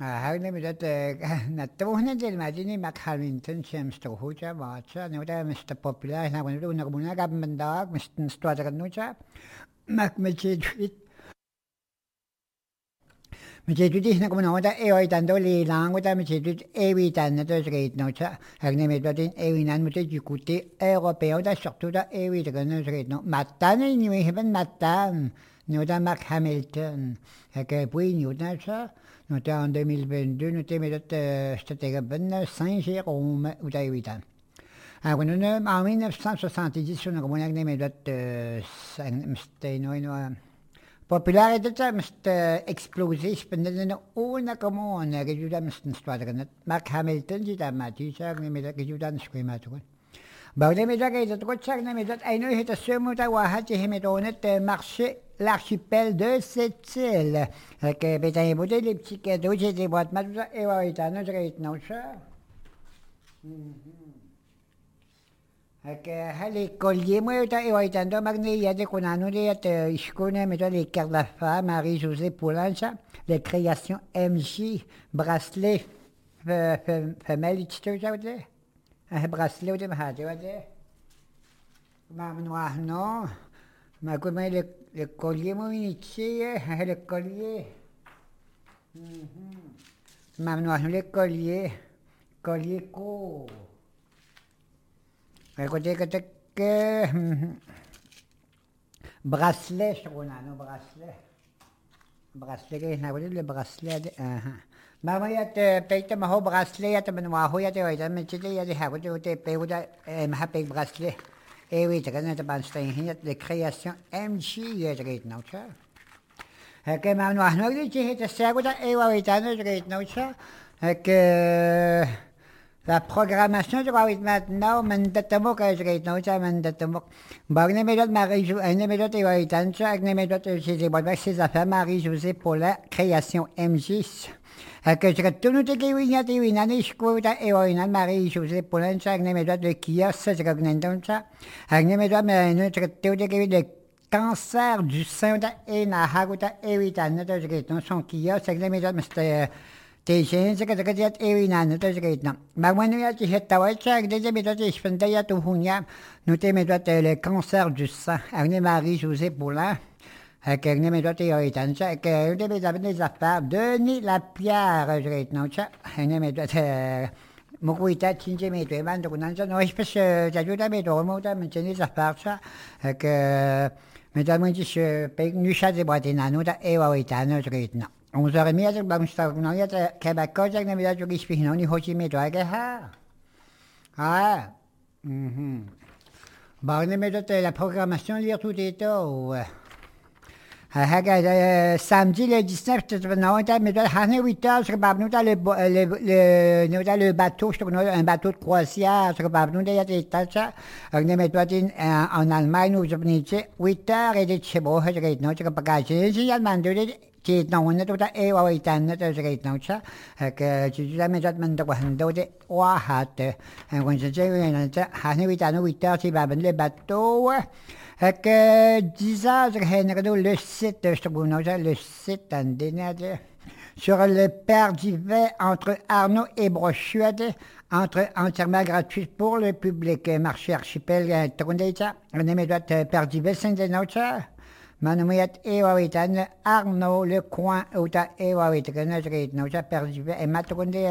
هاي بدات نتوهنا دي المدينة ماك هالمنتن شمس تروحوجا باتشا نودا مست بوبيلا هنا ونبدو نقبلنا قبل من داك مست نستوادر نوجا ماك مجيدودي هنا قبل نودا ايوي تاندو لي لانغودا مجيدود ايوي تان ندوز ريت نوجا هاي مدودين ايوي نان مدو جيكوتي اوروبيو دا surtout دا ايوي تغنوز ريت نو ماتان نيوي هبن ماتان نودا ماك هامilton هاي بوي نيودا شا Nous étions en 2022, nous étions c'était Saint-Jérôme ou Taïwitan. Alors, nous en 1970, nous avons une popularité explosée. Je pense que nous avons une Mark Hamilton, dit à Mathieu, nous avons بعدين ميزاك إذا تقول شغلة ميزات أينو هي تسمو تواحد هي مدونة مارشي l'archipel de cette île. Que بتاعي بودي اللي بتشيك دوجي دي بوات ما تبغى إيوه يتانو جريت نوشة. Que هالي كولي مو يتا إيوه يتانو مغني يدي كونانو دي يت يشكونه ميزا لي كارلافا ماري-جوزé بولانشا les créations MJ bracelet femelle تشتو جاودي. bracelet ودي مهاجي ودي ما من واحنو ما كل ما الكوليه مو ينتشي هاي الكوليه ما من واحنو الكوليه كوليه كو الكوليه كتك bracelet شغلنا نو bracelet كي هنا ودي البراسلي ما هي بيت ما هو براسلي من واهو يا تي من تجي يا دي هاو تي بيودا ما حبيت براسلي اي وي تكنا تبان ستين هي الكرياسيون ام جي يجريت نوتشا هكا ما نوح نقول تي هي تساغودا اي وي تانا جريت نوتشا هكا la programmation je crois maintenant من دتموك جريت نوتشا من دتموك باغني ميدوت ماري انا ميدوت اي وي تانشا انا ميدوت جي بول سي زافا ماري جوزي pour la création MJ que je retourne te kiwinya te winani shkuta e oinan mari jose polancha agne medwa de kia se gagnendoncha agne medwa me no te te kiwi de cancer du sein da e na haguta e witan to jgeton son kia se agne medwa mste te jen se que te e winan to jgetna ma wanu ya ti hetta wacha de medwa te spenda ya to hunya no te medwa te le cancer du sein agne mari jose polan que ne me doit y tancha que de mes affaires Denis Lapierre je reit nocha ne me doit mokuita chinje me to mando kunancha no espèce j'ajuda me dormo ta me teni affaires que me da mon dis pe nusha de boîte nano da e wa itano je reit na 11h30 je bam sta no ya que ba cosa ne me da jo gishi no ni hochi me to ga ha bah ne me doit la programmation lire tout et tout samedi le 19 novembre, mais à 8 heures, je le bateau, un bateau de croisière, je en Allemagne, où je venais 8 heures et de chez moi, je vais non, je bagage, j'ai demandé qui est non, on est tout à fait au état, je vais non, que je jamais demandé de quoi, de ouahat, quand je dis, à 8 heures, je vais le bateau, que 10 heures, le site, le site sur le Perdivet entre Arnaud et Brochuade, entièrement gratuit pour le public. Marché archipel, on aimait d'autres Perdivet, Saint-Dénocha, Manouiat et Wawitan, Arnaud, le coin, Outa et Wawitan, Perdivet, et Matronde,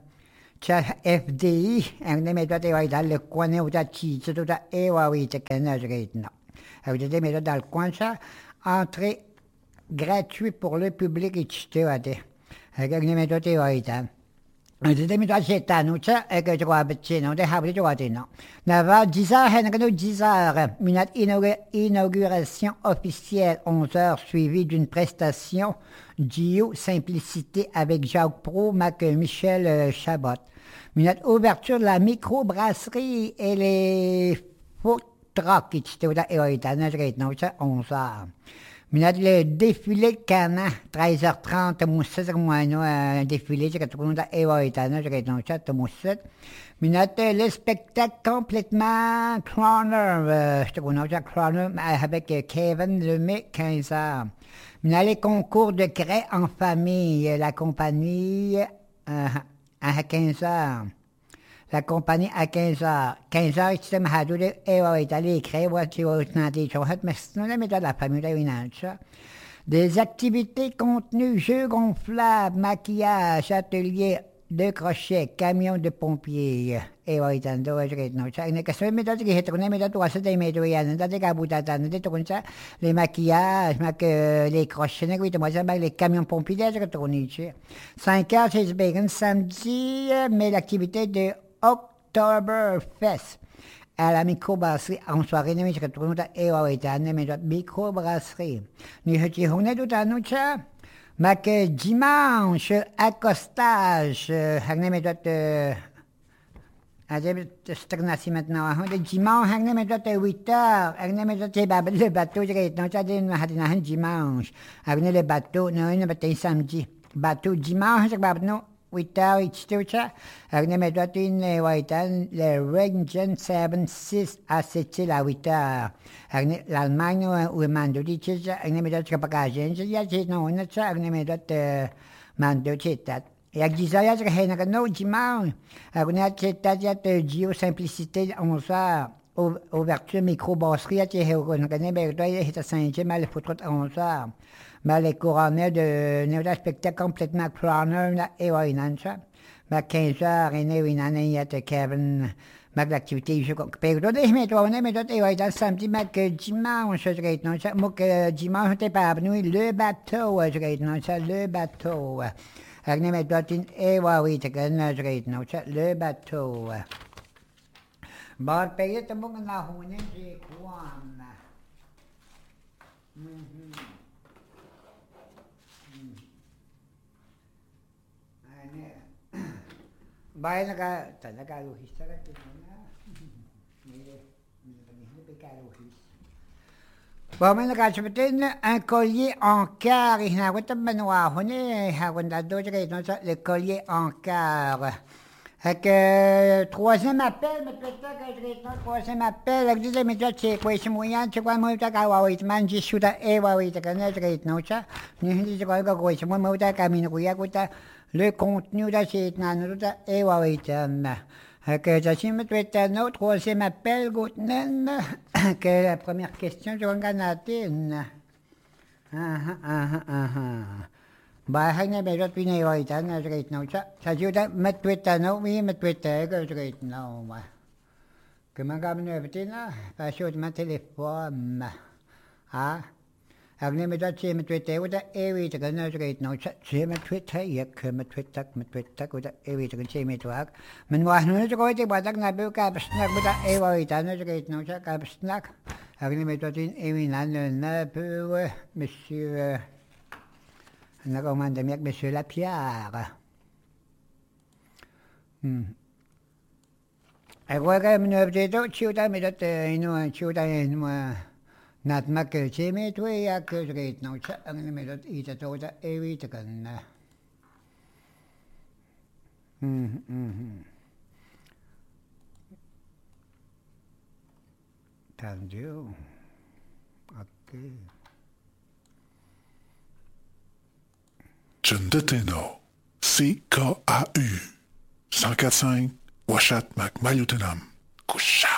FDI, on aimait d'autres Wawitan, le coin, Outa, Chi, Outa et Wawitan, vous avez mis dans le coin ça, entrée gratuite pour le public et tu sais, avec les méthodes théoriques. Vous avez mis dans cette annonce, et que je crois que c'est non, des habits de watts, non. N'avant 10 heures, et 10 heures, inauguration officielle, 11 heures, suivie d'une prestation duo simplicité avec Jacques Pro, Michel Chabot. Minute ouverture de la microbrasserie et les Rock, c'était au 11 heures. Minat le défilé de Cana, 13h30, Mousset, un défilé, c'est que tout le monde est Waitana, j'ai dans le chat, Mousset. Minat le spectacle complètement Croner, je te connais, Croner, avec Kevin Lemay, 15h. Minat les concours de craie en famille, la compagnie à 15h. La compagnie à 15h. 15h, c'est mahadule Waitali, crée, tu vas tenir mais sinon, la famille, là, des activités contenues, jeux gonflables, maquillage, atelier de crochet, camion de pompiers. Waitando, les maquillages, les crochets, les camions pompiers, 5 heures, c'est Bacon samedi, mais l'activité de Oktoberfest à la microbrasserie en soirée, nous je retrouve et mais notre microbrasserie. Nous retirons tout à nous, mais dimanche, accostage, mais notre stagnation maintenant. Dimanche, mais notre 8 heures, mais notre le bateau, je dimanche, le bateau, nous avons samedi. Bateau dimanche, nous 8 heures, mais le Regen 76 à 7 à 8 heures. L'Allemagne ou le Mando, mais notre bagage, mais notre Mando, et à 10 heures, dimanche, simplicité 11 heures. Ouverture microbrasserie, c'est 5e, le foutre 11 heures. Mais les couronnés de spectacle complètement crooner, et Wainancha. Mais 15 heures, et il y a Kevin, mais l'activité, je comprends. Mais toi, samedi, mais dimanche, je regarde, non, ça, moi, que dimanche, t'es pas venu, le bateau, je regarde, non, ça, le bateau. Mais toi, et oui, je regarde, non, ça, le bateau. Bon, payer tout le monde na hune, j'ai quoi, Bahay nag-aluhis talaga Bon, mais un collier en quart, il y a le collier en quart. Troisième appel, mais peut-être troisième appel, je disais, mais toi, c'est quoi, c'est moyen, c'est quoi, moi, t'as qu'à ouais, man, j'ai sous ta ouais, t'as qu'à naître, non, ça, ni dis quoi, quoi, c'est moi, t'as qu'à mine, quoi, le contenu, là, c'est nan, t'as ouais, que ça, si me tuait un autre, troisième appel, que la première question, je regarde, Bahay na medyo pinayoritan na straight now. Sa siyuta, matwita no, matwita ko straight now. Kumagamit na everything na, pasyon man telefon. Ha? Ang na medyo siya matwita, wala ewi taga na straight now. Siya matwita, yak matwita, wala ewi taga siya matwag. Manwah na siya ko, iti batak na biyo kapasnak, wala ewaritan na straight now siya kapasnak. Ang na medyo tin ewi na biyo, monsieur... Recommande avec M. Lapierre. Agora que me objeto, chuta me dot ino chuta ino nat mak cheme tu ya que reit no cha ang me dot ita tota ewi takan. Tandio. Okay. John Deteno, CKAU, 104.5, Washat Mac Mayutenam, Kusha.